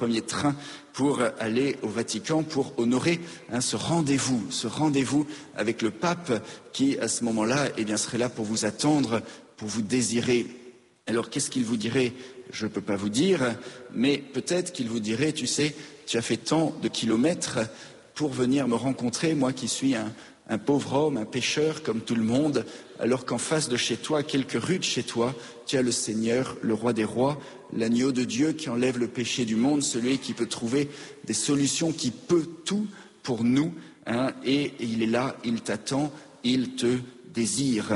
premier train pour aller au Vatican, pour honorer ce rendez-vous avec le pape qui, à ce moment-là, serait là pour vous attendre, pour vous désirer. Alors, qu'est-ce qu'il vous dirait? Je ne peux pas vous dire, mais peut-être qu'il vous dirait, tu sais, tu as fait tant de kilomètres pour venir me rencontrer, moi qui suis un pauvre homme, un pécheur comme tout le monde, alors qu'en face de chez toi, quelques rues de chez toi, tu as le Seigneur, le roi des rois, l'agneau de Dieu qui enlève le péché du monde, celui qui peut trouver des solutions, qui peut tout pour nous, et il est là, il t'attend, il te désire.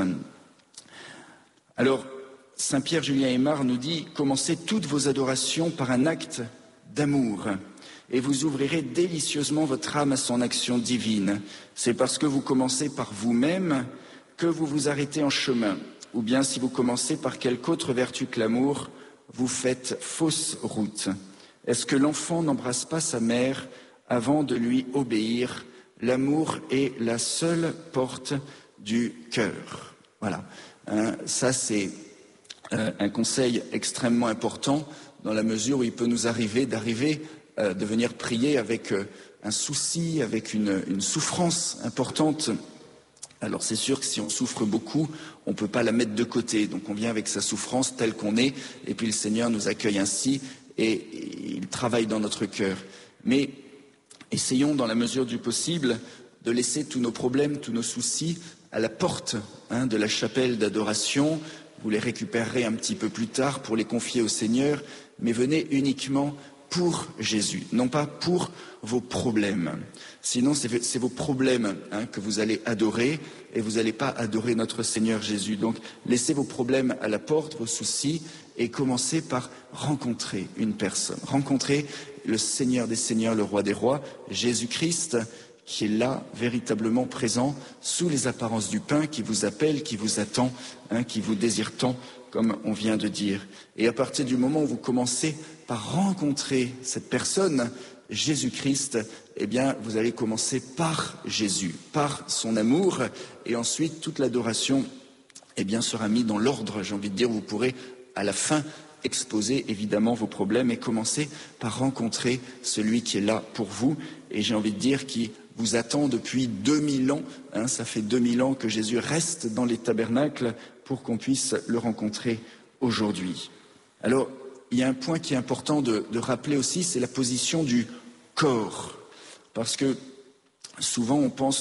Alors, Saint Pierre Julien Aymar nous dit « Commencez toutes vos adorations par un acte d'amour. » Et vous ouvrirez délicieusement votre âme à son action divine. C'est parce que vous commencez par vous-même que vous vous arrêtez en chemin. Ou bien si vous commencez par quelque autre vertu que l'amour, vous faites fausse route. Est-ce que l'enfant n'embrasse pas sa mère avant de lui obéir? L'amour est la seule porte du cœur. Voilà, ça c'est un conseil extrêmement important dans la mesure où il peut nous arriver de venir prier avec un souci, avec une souffrance importante. Alors c'est sûr que si on souffre beaucoup, on ne peut pas la mettre de côté. Donc on vient avec sa souffrance telle qu'on est, et puis le Seigneur nous accueille ainsi, et il travaille dans notre cœur. Mais essayons, dans la mesure du possible, de laisser tous nos problèmes, tous nos soucis à la porte de la chapelle d'adoration. Vous les récupérerez un petit peu plus tard pour les confier au Seigneur, mais venez uniquement pour Jésus, non pas pour vos problèmes. Sinon, c'est vos problèmes que vous allez adorer, et vous n'allez pas adorer notre Seigneur Jésus. Donc, laissez vos problèmes à la porte, vos soucis, et commencez par rencontrer une personne. Rencontrer le Seigneur des Seigneurs, le Roi des Rois, Jésus-Christ, qui est là, véritablement présent, sous les apparences du pain, qui vous appelle, qui vous attend, qui vous désire tant, comme on vient de dire. Et à partir du moment où vous commencez par rencontrer cette personne, Jésus-Christ, vous allez commencer par Jésus, par son amour, et ensuite toute l'adoration sera mise dans l'ordre. J'ai envie de dire, vous pourrez à la fin exposer évidemment vos problèmes et commencer par rencontrer celui qui est là pour vous, et j'ai envie de dire qui vous attend depuis 2000 ans. Ça fait 2000 ans que Jésus reste dans les tabernacles pour qu'on puisse le rencontrer aujourd'hui. Alors, il y a un point qui est important de rappeler aussi, c'est la position du corps. Parce que souvent on pense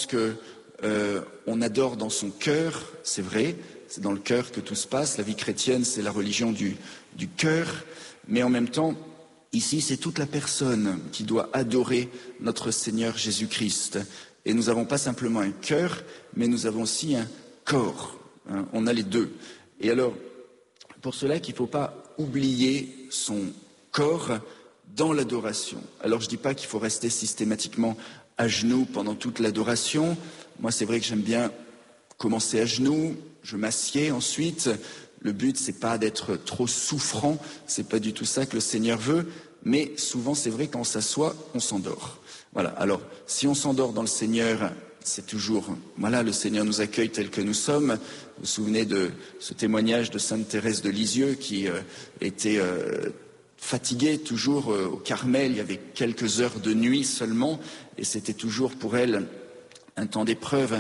qu'on adore dans son cœur, c'est vrai, c'est dans le cœur que tout se passe. La vie chrétienne, c'est la religion du cœur, mais en même temps, ici, c'est toute la personne qui doit adorer notre Seigneur Jésus-Christ. Et nous n'avons pas simplement un cœur, mais nous avons aussi un corps. On a les deux. Et alors, pour cela qu'il ne faut pas oublier son corps dans l'adoration. Alors, je ne dis pas qu'il faut rester systématiquement à genoux pendant toute l'adoration. Moi, c'est vrai que j'aime bien commencer à genoux, je m'assieds ensuite. Le but, c'est pas d'être trop souffrant, c'est pas du tout ça que le Seigneur veut, mais souvent, c'est vrai, quand on s'assoit, on s'endort. Voilà, alors, si on s'endort dans le Seigneur, c'est toujours, voilà, le Seigneur nous accueille tel que nous sommes. Vous vous souvenez de ce témoignage de Sainte Thérèse de Lisieux qui était fatiguée toujours au Carmel, il y avait quelques heures de nuit seulement, et c'était toujours pour elle un temps d'épreuve.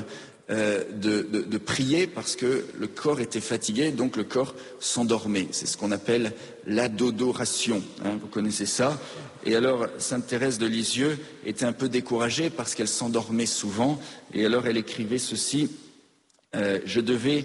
De prier parce que le corps était fatigué, donc le corps s'endormait. C'est ce qu'on appelle l'adodoration. Vous connaissez ça. Et alors, Sainte Thérèse de Lisieux était un peu découragée parce qu'elle s'endormait souvent. Et alors, elle écrivait ceci. Je devais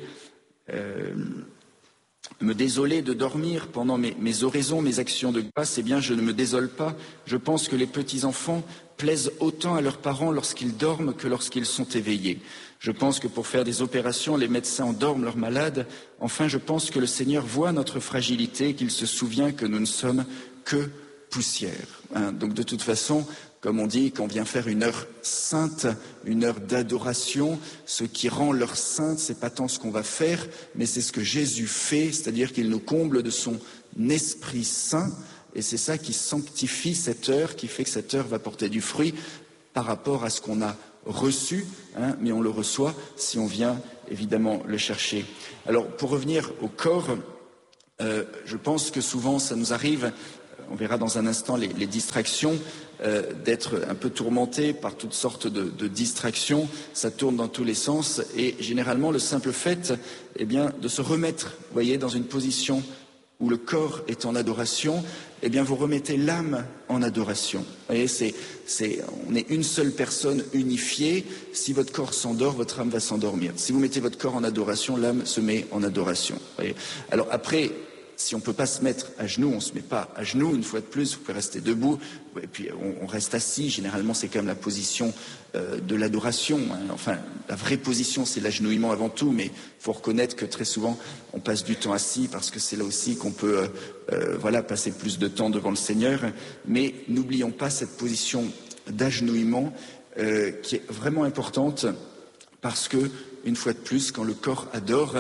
me désoler de dormir pendant mes oraisons, mes actions de grâce. Eh bien, je ne me désole pas. Je pense que les petits-enfants plaisent autant à leurs parents lorsqu'ils dorment que lorsqu'ils sont éveillés. Je pense que pour faire des opérations, les médecins endorment leurs malades. Enfin, je pense que le Seigneur voit notre fragilité, qu'il se souvient que nous ne sommes que poussière. Donc de toute façon, comme on dit, quand on vient faire une heure sainte, une heure d'adoration, ce qui rend l'heure sainte, c'est pas tant ce qu'on va faire, mais c'est ce que Jésus fait, c'est-à-dire qu'il nous comble de son Esprit Saint, et c'est ça qui sanctifie cette heure, qui fait que cette heure va porter du fruit par rapport à ce qu'on a reçu, mais on le reçoit si on vient évidemment le chercher. Alors pour revenir au corps, je pense que souvent ça nous arrive, on verra dans un instant les distractions, d'être un peu tourmenté par toutes sortes de distractions, ça tourne dans tous les sens, et généralement le simple fait de se remettre, vous voyez, dans une position où le corps est en adoration, vous remettez l'âme en adoration. Vous voyez, on est une seule personne unifiée. Si votre corps s'endort, votre âme va s'endormir. Si vous mettez votre corps en adoration, l'âme se met en adoration. Vous voyez. Alors après, si on ne peut pas se mettre à genoux, on ne se met pas à genoux. Une fois de plus, vous pouvez rester debout. Et puis on reste assis. Généralement, c'est quand même la position de l'adoration. Enfin, la vraie position, c'est l'agenouillement avant tout. Mais il faut reconnaître que très souvent, on passe du temps assis parce que c'est là aussi qu'on peut passer plus de temps devant le Seigneur. Mais n'oublions pas cette position d'agenouillement qui est vraiment importante parce que, une fois de plus, quand le corps adore,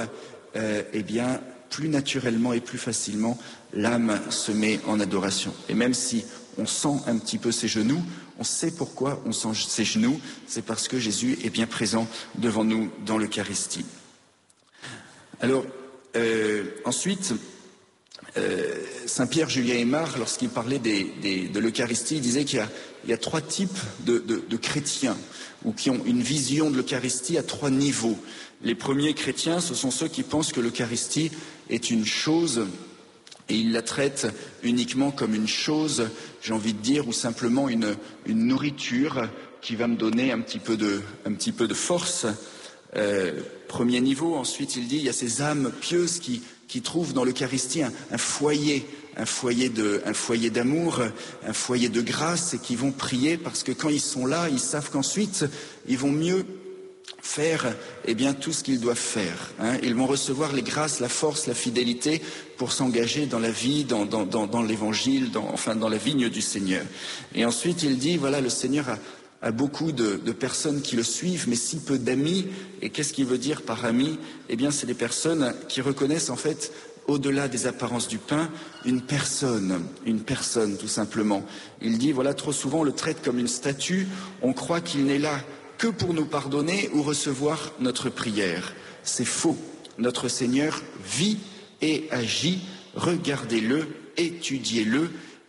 plus naturellement et plus facilement, l'âme se met en adoration. Et même si on sent un petit peu ses genoux, on sait pourquoi on sent ses genoux, c'est parce que Jésus est bien présent devant nous dans l'Eucharistie. Alors, ensuite, Saint Pierre Julien Aymar, lorsqu'il parlait de l'Eucharistie, il disait qu'il y a trois types de chrétiens, ou qui ont une vision de l'Eucharistie à trois niveaux. Les premiers chrétiens, ce sont ceux qui pensent que l'Eucharistie est une chose et ils la traitent uniquement comme une chose, j'ai envie de dire, ou simplement une nourriture qui va me donner un petit peu de force. Premier niveau. Ensuite, il dit, il y a ces âmes pieuses qui trouvent dans l'Eucharistie un foyer d'amour, un foyer de grâce, et qui vont prier parce que quand ils sont là, ils savent qu'ensuite, ils vont mieux faire tout ce qu'ils doivent faire. Ils vont recevoir les grâces, la force, la fidélité pour s'engager dans la vie, dans l'évangile, dans la vigne du Seigneur. Et ensuite, il dit, voilà, le Seigneur a beaucoup de personnes qui le suivent, mais si peu d'amis. Et qu'est-ce qu'il veut dire par amis ? C'est des personnes qui reconnaissent en fait, au-delà des apparences du pain, une personne tout simplement. Il dit, voilà, trop souvent on le traite comme une statue, on croit qu'il n'est là que pour nous pardonner ou recevoir notre prière. C'est faux. Notre Seigneur vit et agit. Regardez-le, étudiez-le,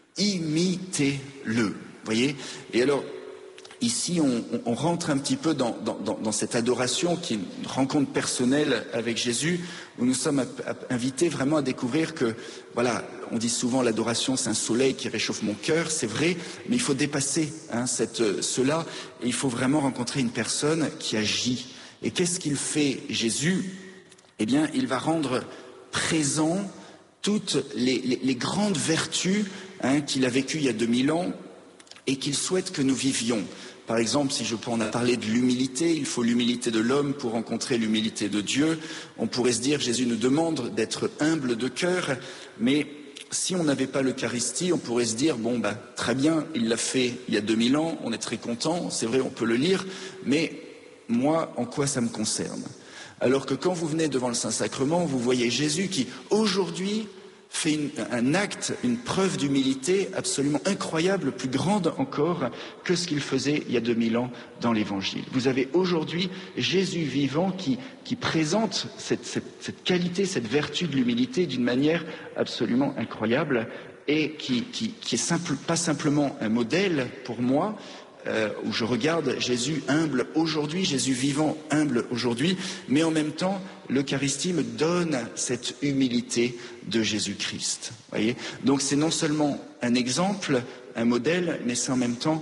imitez-le. Voyez ? Et alors, ici, on rentre un petit peu dans cette adoration qui est une rencontre personnelle avec Jésus, où nous sommes invités vraiment à découvrir que, voilà, on dit souvent l'adoration c'est un soleil qui réchauffe mon cœur, c'est vrai, mais il faut dépasser cela, et il faut vraiment rencontrer une personne qui agit. Et qu'est-ce qu'il fait Jésus ? Il va rendre présent toutes les grandes vertus qu'il a vécues il y a 2000 ans et qu'il souhaite que nous vivions. Par exemple, si je peux en parler de l'humilité, il faut l'humilité de l'homme pour rencontrer l'humilité de Dieu. On pourrait se dire, Jésus nous demande d'être humble de cœur, mais si on n'avait pas l'Eucharistie, on pourrait se dire, très bien, il l'a fait il y a 2000 ans, on est très content, c'est vrai, on peut le lire, mais moi, en quoi ça me concerne ? Alors que quand vous venez devant le Saint-Sacrement, vous voyez Jésus qui, aujourd'hui, fait un acte, une preuve d'humilité absolument incroyable, plus grande encore que ce qu'il faisait il y a 2000 ans dans l'Évangile. Vous avez aujourd'hui Jésus vivant qui présente cette qualité, cette vertu de l'humilité d'une manière absolument incroyable et qui est pas simplement un modèle pour moi, où je regarde Jésus humble aujourd'hui, Jésus vivant humble aujourd'hui, mais en même temps, l'Eucharistie me donne cette humilité de Jésus-Christ. Voyez ? Donc c'est non seulement un exemple, un modèle, mais c'est en même temps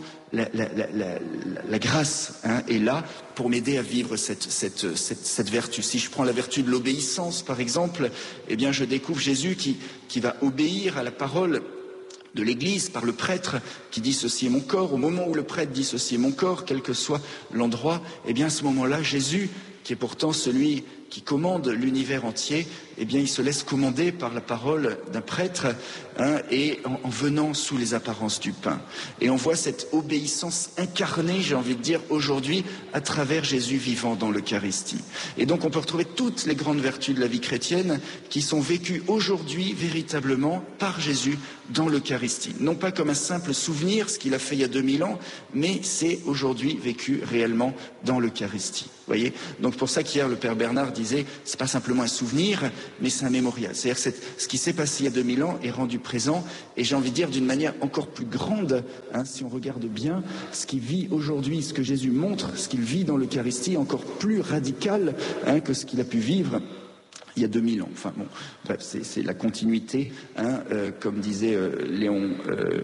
la grâce est là pour m'aider à vivre cette vertu. Si je prends la vertu de l'obéissance, par exemple, je découvre Jésus qui va obéir à la parole de l'Église par le prêtre qui dit ceci est mon corps. Au moment où le prêtre dit ceci est mon corps, quel que soit l'endroit, à ce moment-là, Jésus, qui est pourtant celui qui commande l'univers entier, il se laisse commander par la parole d'un prêtre et en venant sous les apparences du pain. Et on voit cette obéissance incarnée, j'ai envie de dire, aujourd'hui, à travers Jésus vivant dans l'Eucharistie. Et donc on peut retrouver toutes les grandes vertus de la vie chrétienne qui sont vécues aujourd'hui véritablement par Jésus dans l'Eucharistie. Non pas comme un simple souvenir, ce qu'il a fait il y a 2000 ans, mais c'est aujourd'hui vécu réellement dans l'Eucharistie. Voyez ? Donc pour ça qu'hier le Père Bernard disait, c'est pas simplement un souvenir, mais c'est un mémorial. C'est-à-dire que ce qui s'est passé il y a 2000 ans est rendu présent, et j'ai envie de dire d'une manière encore plus grande, si on regarde bien, ce qui vit aujourd'hui, ce que Jésus montre, ce qu'il vit dans l'Eucharistie, encore plus radical que ce qu'il a pu vivre il y a 2000 ans. Enfin bon, bref, c'est la continuité, comme disait Léon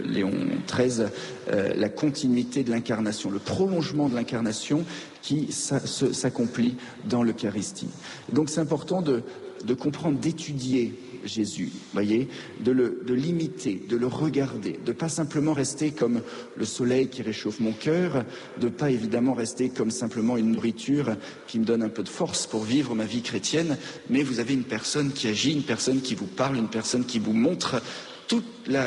XIII, la continuité de l'incarnation, le prolongement de l'incarnation qui s'accomplit dans l'Eucharistie. Donc c'est important de comprendre, d'étudier Jésus, voyez, de l'imiter, de le regarder, de pas simplement rester comme le soleil qui réchauffe mon cœur, de pas évidemment rester comme simplement une nourriture qui me donne un peu de force pour vivre ma vie chrétienne, mais vous avez une personne qui agit, une personne qui vous parle, une personne qui vous montre. Toute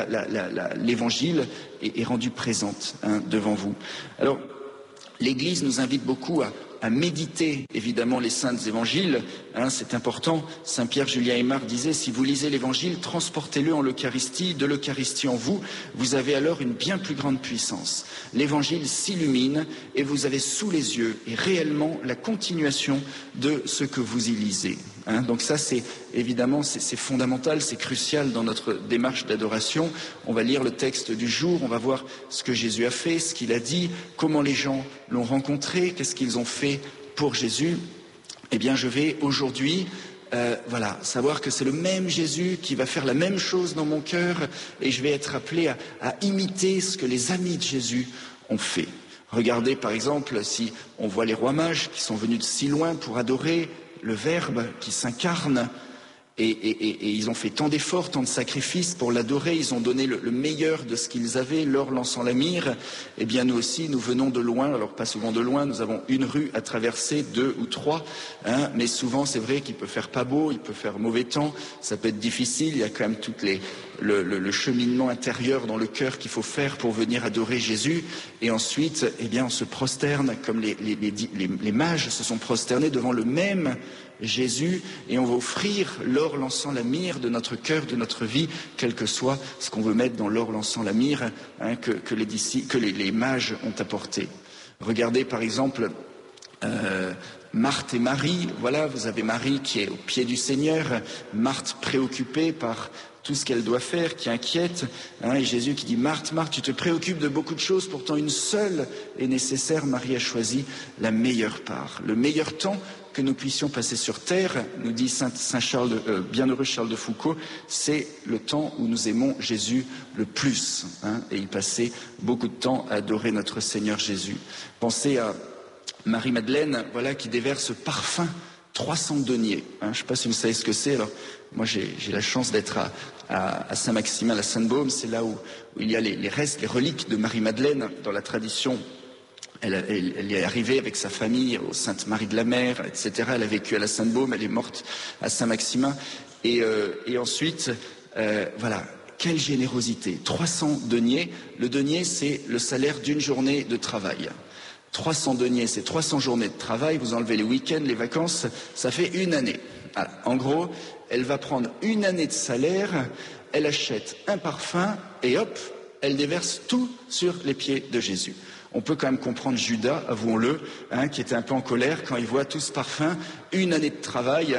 l'évangile est rendue présente devant vous. Alors, l'Église nous invite beaucoup à méditer évidemment les saints évangiles, c'est important. Saint Pierre Julien Aymar disait, si vous lisez l'évangile, transportez-le en l'Eucharistie, de l'Eucharistie en vous, vous avez alors une bien plus grande puissance. L'évangile s'illumine et vous avez sous les yeux et réellement la continuation de ce que vous y lisez. Donc ça, c'est évidemment, c'est fondamental, c'est crucial dans notre démarche d'adoration. On va lire le texte du jour, on va voir ce que Jésus a fait, ce qu'il a dit, comment les gens l'ont rencontré, qu'est-ce qu'ils ont fait pour Jésus. Eh bien, je vais aujourd'hui savoir que c'est le même Jésus qui va faire la même chose dans mon cœur, et je vais être appelé à imiter ce que les amis de Jésus ont fait. Regardez par exemple, si on voit les rois mages qui sont venus de si loin pour adorer le Verbe qui s'incarne, et ils ont fait tant d'efforts, tant de sacrifices pour l'adorer, ils ont donné le meilleur de ce qu'ils avaient, l'or lançant la myrrhe. Eh bien nous aussi, nous venons de loin, alors pas souvent de loin, nous avons une rue à traverser, 2 ou 3, mais souvent c'est vrai qu'il peut faire pas beau, il peut faire mauvais temps, ça peut être difficile, il y a quand même tout le cheminement intérieur dans le cœur qu'il faut faire pour venir adorer Jésus. Et ensuite, eh bien on se prosterne, comme les mages se sont prosternés devant le même Jésus, et on va offrir l'or lançant la myrrhe de notre cœur, de notre vie, quel que soit ce qu'on veut mettre dans l'or lançant la myrrhe que les mages ont apporté. Regardez par exemple Marthe et Marie. Voilà, vous avez Marie qui est au pied du Seigneur, Marthe préoccupée par tout ce qu'elle doit faire, qui inquiète, et Jésus qui dit, Marthe, Marthe, tu te préoccupes de beaucoup de choses, pourtant une seule est nécessaire. Marie a choisi la meilleure part, le meilleur temps que nous puissions passer sur terre, nous dit bienheureux Charles de Foucault, c'est le temps où nous aimons Jésus le plus, et il passait beaucoup de temps à adorer notre Seigneur Jésus. Pensez à Marie-Madeleine, voilà, qui déverse parfum, 300 deniers. Je ne sais pas si vous savez ce que c'est. Alors, moi, j'ai la chance d'être à Saint-Maximin, à Sainte-Baume. C'est là où il y a les restes, les reliques de Marie-Madeleine dans la tradition. Elle est arrivée avec sa famille au Sainte-Marie de la Mer, etc. Elle a vécu à la Sainte-Baume, elle est morte à Saint-Maximin. Et ensuite, voilà, quelle générosité. 300 deniers. Le denier, c'est le salaire d'une journée de travail. 300 deniers, c'est 300 journées de travail. Vous enlevez les week-ends, les vacances, ça fait une année. Voilà. En gros, elle va prendre une année de salaire, elle achète un parfum et hop, elle déverse tout sur les pieds de Jésus. On peut quand même comprendre Judas, avouons-le, qui était un peu en colère quand il voit tout ce parfum, une année de travail,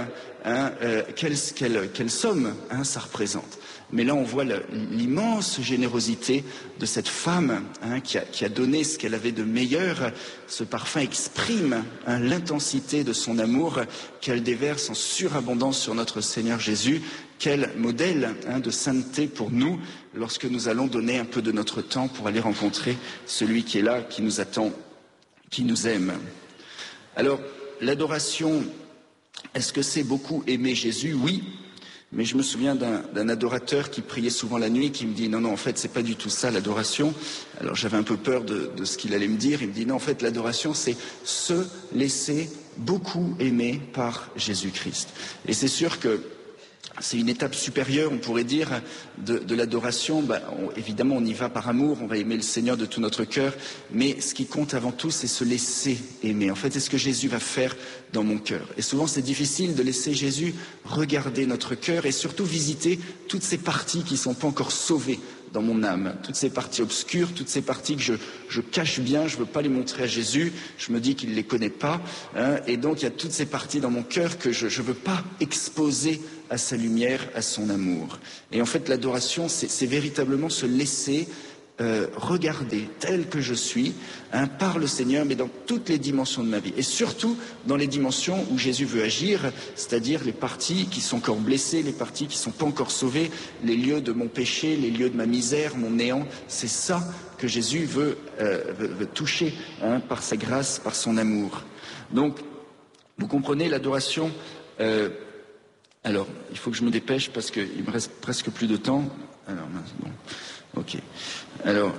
quelle somme ça représente. Mais là, on voit l'immense générosité de cette femme qui a donné ce qu'elle avait de meilleur. Ce parfum exprime l'intensité de son amour qu'elle déverse en surabondance sur notre Seigneur Jésus. Quel modèle de sainteté pour nous lorsque nous allons donner un peu de notre temps pour aller rencontrer celui qui est là, qui nous attend, qui nous aime. Alors, l'adoration, est-ce que c'est beaucoup aimer Jésus? Oui. Mais je me souviens d'un adorateur qui priait souvent la nuit, qui me dit non, en fait, c'est pas du tout ça l'adoration. Alors j'avais un peu peur de ce qu'il allait me dire. Il me dit non, en fait, l'adoration, c'est se laisser beaucoup aimer par Jésus-Christ. Et c'est sûr que c'est une étape supérieure, on pourrait dire, de l'adoration. Évidemment, on y va par amour, on va aimer le Seigneur de tout notre cœur, mais ce qui compte avant tout, c'est se laisser aimer. En fait, c'est ce que Jésus va faire dans mon cœur. Et souvent, c'est difficile de laisser Jésus regarder notre cœur et surtout visiter toutes ces parties qui ne sont pas encore sauvées dans mon âme, toutes ces parties obscures, toutes ces parties que je cache bien, je ne veux pas les montrer à Jésus, je me dis qu'il ne les connaît pas, hein, et donc il y a toutes ces parties dans mon cœur que je ne veux pas exposer à sa lumière, à son amour. Et en fait, l'adoration, c'est véritablement se laisser regarder tel que je suis, hein, par le Seigneur, mais dans toutes les dimensions de ma vie. Et surtout dans les dimensions où Jésus veut agir, c'est-à-dire les parties qui sont encore blessées, les parties qui ne sont pas encore sauvées, les lieux de mon péché, les lieux de ma misère, mon néant. C'est ça que Jésus veut toucher, hein, par sa grâce, par son amour. Donc, vous comprenez, l'adoration... alors, il faut que je me dépêche parce qu'il me reste presque plus de temps. Alors, bon, ok. Alors,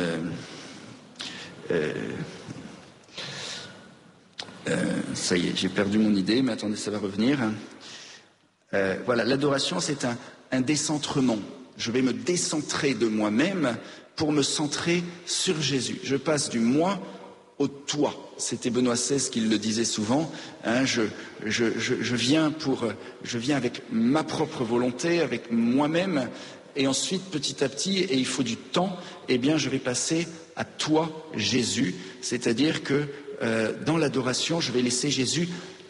ça y est, j'ai perdu mon idée, mais attendez, ça va revenir. Voilà, l'adoration, c'est un décentrement. Je vais me décentrer de moi-même pour me centrer sur Jésus. Je passe du moi au toi. C'était Benoît XVI qui le disait souvent. Hein, je viens avec ma propre volonté, avec moi-même. Et ensuite, petit à petit, et il faut du temps, eh bien, je vais passer à toi, Jésus. C'est-à-dire que dans l'adoration, je vais laisser Jésus,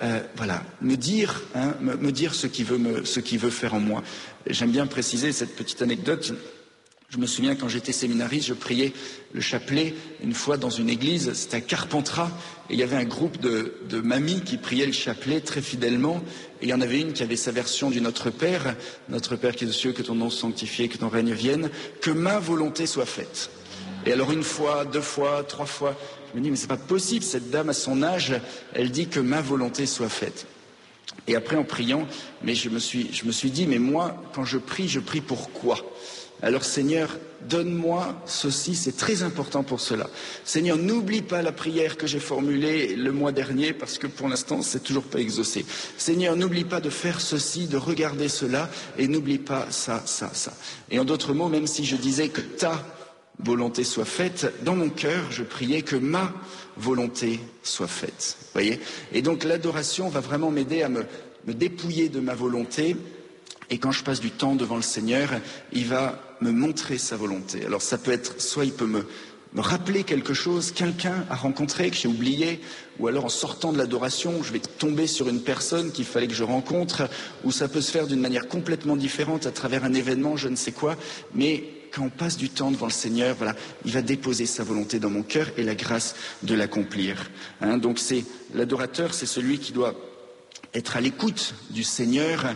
me dire ce qu'il veut faire en moi. J'aime bien préciser cette petite anecdote. Je me souviens quand j'étais séminariste, je priais le chapelet une fois dans une église, c'était à Carpentras, et il y avait un groupe de mamies qui priaient le chapelet très fidèlement, et il y en avait une qui avait sa version du Notre Père qui est aux cieux, que ton nom soit sanctifié, que ton règne vienne, que ma volonté soit faite. Et alors une fois, 2 fois, 3 fois, je me dis mais c'est pas possible, cette dame à son âge, elle dit que ma volonté soit faite. Et après en priant, mais je me suis dit mais moi quand je prie pour quoi ? Alors Seigneur, donne-moi ceci, c'est très important pour cela. Seigneur, n'oublie pas la prière que j'ai formulée le mois dernier, parce que pour l'instant, c'est toujours pas exaucé. Seigneur, n'oublie pas de faire ceci, de regarder cela, et n'oublie pas ça. Et en d'autres mots, même si je disais que ta volonté soit faite, dans mon cœur, je priais que ma volonté soit faite. Voyez ? Et donc l'adoration va vraiment m'aider à me dépouiller de ma volonté. Et quand je passe du temps devant le Seigneur, il va me montrer sa volonté. Alors ça peut être, soit il peut me rappeler quelque chose, quelqu'un à rencontrer que j'ai oublié, ou alors en sortant de l'adoration, je vais tomber sur une personne qu'il fallait que je rencontre, ou ça peut se faire d'une manière complètement différente à travers un événement, je ne sais quoi, mais quand on passe du temps devant le Seigneur, voilà, il va déposer sa volonté dans mon cœur et la grâce de l'accomplir. Hein, donc l'adorateur, c'est celui qui doit être à l'écoute du Seigneur.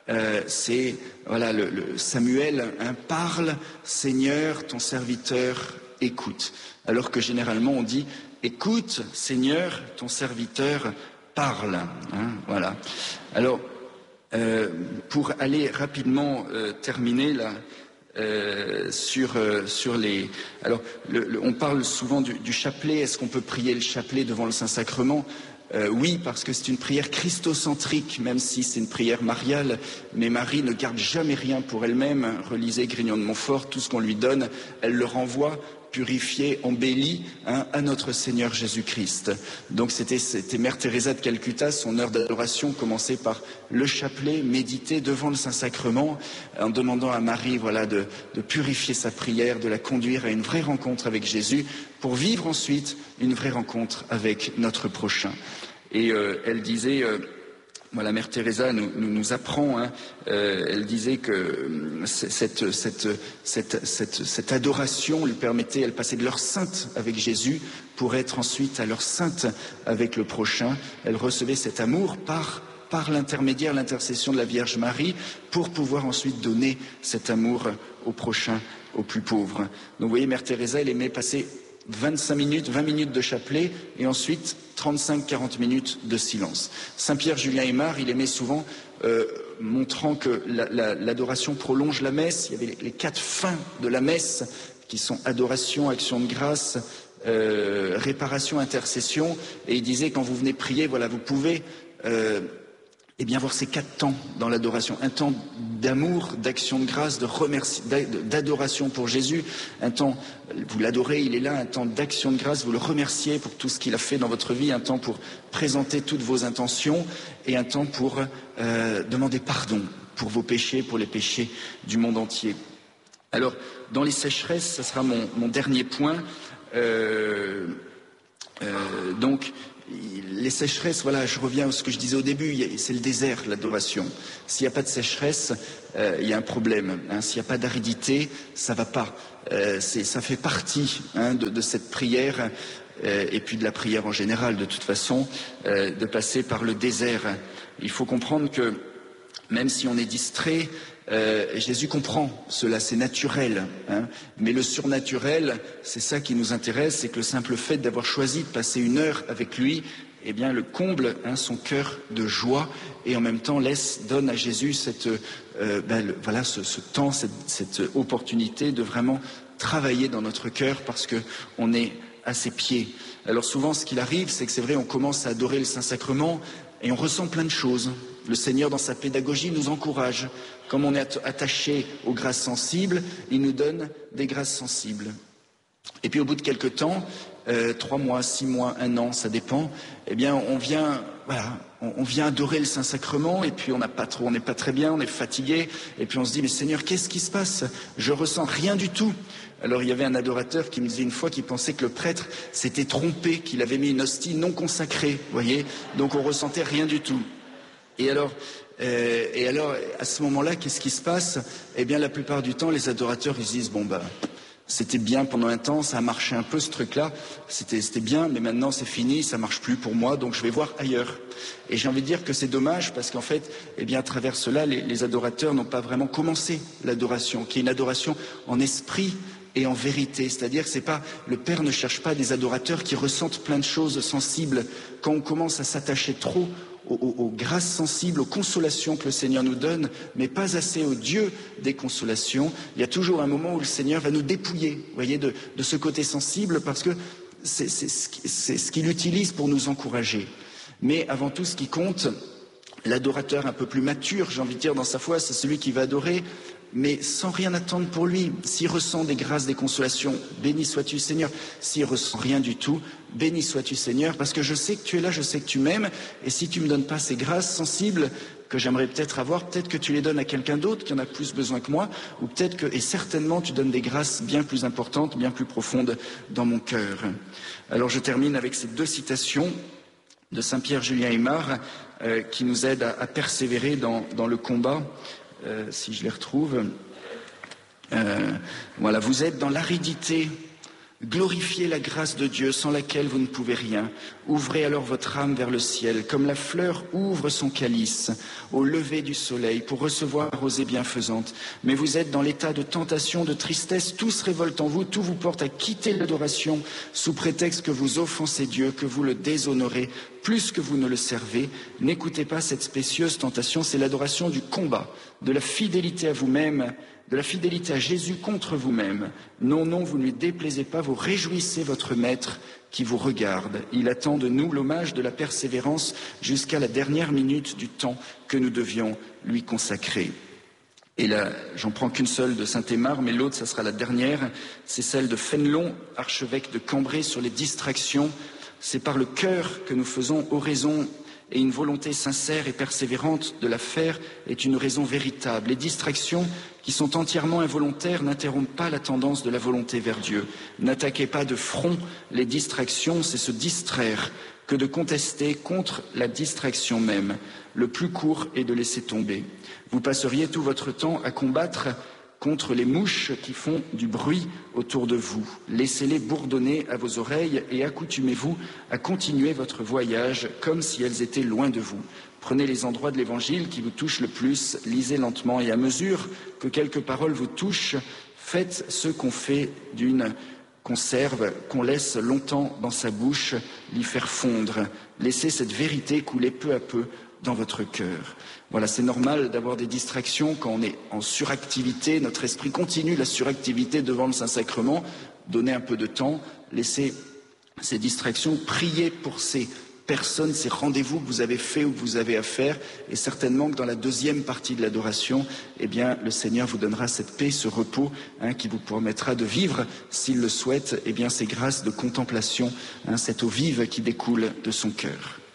C'est voilà le Samuel, hein, parle Seigneur, ton serviteur écoute. Alors que généralement on dit écoute Seigneur, ton serviteur parle. Hein, voilà. Alors pour aller rapidement terminer là. Sur les. Alors, on parle souvent du chapelet. Est-ce qu'on peut prier le chapelet devant le Saint-Sacrement ? Oui, parce que c'est une prière christocentrique, même si c'est une prière mariale. Mais Marie ne garde jamais rien pour elle-même. Relisez Grignon de Montfort, tout ce qu'on lui donne, elle le renvoie purifié, embelli, hein, à notre Seigneur Jésus-Christ. Donc c'était Mère Teresa de Calcutta, son heure d'adoration commençait par le chapelet, méditer devant le Saint-Sacrement, en demandant à Marie, voilà, de purifier sa prière, de la conduire à une vraie rencontre avec Jésus, pour vivre ensuite une vraie rencontre avec notre prochain. Et elle disait... Voilà, Mère Teresa nous apprend, hein, elle disait que cette adoration lui permettait, elle passait de l'heure sainte avec Jésus pour être ensuite à l'heure sainte avec le prochain. Elle recevait cet amour par l'intermédiaire, l'intercession de la Vierge Marie, pour pouvoir ensuite donner cet amour au prochain, aux plus pauvres. Donc vous voyez, Mère Teresa, elle aimait passer 20 minutes de chapelet et ensuite 35-40 minutes de silence. Saint-Pierre Julien Aymar, il aimait souvent, montrant que l'adoration prolonge la messe. Il y avait les 4 fins de la messe qui sont adoration, action de grâce, réparation, intercession. Et il disait, quand vous venez prier, voilà, vous pouvez voir ces 4 temps dans l'adoration. Un temps d'amour, d'action de grâce, d'adoration pour Jésus. Un temps, vous l'adorez, il est là. Un temps d'action de grâce, vous le remerciez pour tout ce qu'il a fait dans votre vie. Un temps pour présenter toutes vos intentions. Et un temps pour demander pardon pour vos péchés, pour les péchés du monde entier. Alors, dans les sécheresses, ça sera mon dernier point. Donc, les sécheresses, voilà, je reviens à ce que je disais au début, c'est le désert, l'adoration. S'il n'y a pas de sécheresse, il y a un problème. S'il n'y a pas d'aridité, ça ne va pas. Ça fait partie de cette prière, et puis de la prière en général, de toute façon, de passer par le désert. Il faut comprendre que même si on est distrait, Jésus comprend cela, c'est naturel, mais le surnaturel, c'est ça qui nous intéresse, c'est que le simple fait d'avoir choisi de passer une heure avec lui, eh bien, le comble son cœur de joie et en même temps donne à Jésus ce temps, cette opportunité de vraiment travailler dans notre cœur parce qu'on est à ses pieds. Alors souvent, ce qu'il arrive, c'est que c'est vrai, on commence à adorer le Saint-Sacrement et on ressent plein de choses. Le Seigneur, dans sa pédagogie, nous encourage. Comme on est attaché aux grâces sensibles, il nous donne des grâces sensibles. Et puis au bout de quelques temps, 3 mois, 6 mois, 1 an, ça dépend, eh bien on vient adorer le Saint-Sacrement et puis on n'est pas très bien, on est fatigué, et puis on se dit, mais Seigneur, qu'est-ce qui se passe? Je ressens rien du tout. Alors il y avait un adorateur qui me disait une fois qu'il pensait que le prêtre s'était trompé, qu'il avait mis une hostie non consacrée, vous voyez, donc on ressentait rien du tout. Et alors, à ce moment-là, qu'est-ce qui se passe? Eh bien, la plupart du temps, les adorateurs, ils se disent, c'était bien pendant un temps, ça a marché un peu ce truc-là, c'était bien, mais maintenant c'est fini, ça marche plus pour moi, donc je vais voir ailleurs. Et j'ai envie de dire que c'est dommage parce qu'en fait, eh bien, à travers cela, les adorateurs n'ont pas vraiment commencé l'adoration, qui est une adoration en esprit et en vérité, c'est-à-dire que le Père ne cherche pas des adorateurs qui ressentent plein de choses sensibles. Quand on commence à s'attacher trop aux grâces sensibles, aux consolations que le Seigneur nous donne, mais pas assez au Dieu des consolations, il y a toujours un moment où le Seigneur va nous dépouiller, vous voyez, de ce côté sensible, parce que c'est ce qu'il utilise pour nous encourager. Mais avant tout, ce qui compte, l'adorateur un peu plus mature, j'ai envie de dire, dans sa foi, c'est celui qui va adorer, mais sans rien attendre pour lui. S'il ressent des grâces, des consolations, béni sois-tu Seigneur. S'il ressent rien du tout, béni sois-tu Seigneur, parce que je sais que tu es là, je sais que tu m'aimes, et si tu me donnes pas ces grâces sensibles que j'aimerais peut-être avoir, peut-être que tu les donnes à quelqu'un d'autre qui en a plus besoin que moi, ou peut-être que, et certainement, tu donnes des grâces bien plus importantes, bien plus profondes dans mon cœur. Alors je termine avec ces 2 citations de Saint Pierre Julien Aymar qui nous aident à persévérer dans le combat. Si je les retrouve, voilà, vous êtes dans l'aridité, glorifiez la grâce de Dieu sans laquelle vous ne pouvez rien. Ouvrez alors votre âme vers le ciel, comme la fleur ouvre son calice au lever du soleil pour recevoir la rosée bienfaisante. Mais vous êtes dans l'état de tentation, de tristesse, tout se révolte en vous, tout vous porte à quitter l'adoration sous prétexte que vous offensez Dieu, que vous le déshonorez plus que vous ne le servez. N'écoutez pas cette spécieuse tentation, c'est l'adoration du combat, de la fidélité à vous-même, de la fidélité à Jésus contre vous-même. Non, non, vous ne lui déplaisez pas, vous réjouissez votre Maître qui vous regarde. Il attend de nous l'hommage de la persévérance jusqu'à la dernière minute du temps que nous devions lui consacrer. Et là, j'en prends qu'une seule de Saint-Aymar, mais l'autre, ça sera la dernière, c'est celle de Fénelon, archevêque de Cambrai, sur les distractions. C'est par le cœur que nous faisons oraison, et une volonté sincère et persévérante de la faire est une raison véritable. Les distractions qui sont entièrement involontaires n'interrompent pas la tendance de la volonté vers Dieu. N'attaquez pas de front les distractions, c'est se distraire que de contester contre la distraction même. Le plus court est de laisser tomber. Vous passeriez tout votre temps à combattre contre les mouches qui font du bruit autour de vous. Laissez-les bourdonner à vos oreilles et accoutumez-vous à continuer votre voyage comme si elles étaient loin de vous. Prenez les endroits de l'Évangile qui vous touchent le plus, lisez lentement et à mesure que quelques paroles vous touchent, faites ce qu'on fait d'une conserve qu'on laisse longtemps dans sa bouche, l'y faire fondre. Laissez cette vérité couler peu à peu dans votre cœur. Voilà, c'est normal d'avoir des distractions quand on est en suractivité. Notre esprit continue la suractivité devant le Saint-Sacrement. Donnez un peu de temps, laissez ces distractions, priez pour ces personnes, ces rendez-vous que vous avez faits ou que vous avez à faire. Et certainement que dans la deuxième partie de l'adoration, eh bien, le Seigneur vous donnera cette paix, ce repos, qui vous permettra de vivre, s'il le souhaite, eh bien, ces grâces de contemplation, cette eau vive qui découle de son cœur.